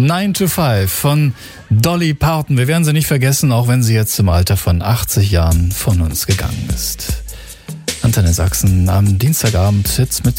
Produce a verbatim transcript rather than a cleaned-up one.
nine to five von Dolly Parton. Wir werden sie nicht vergessen, auch wenn sie jetzt im Alter von achtzig Jahren von uns gegangen ist. Antenne Sachsen am Dienstagabend jetzt mit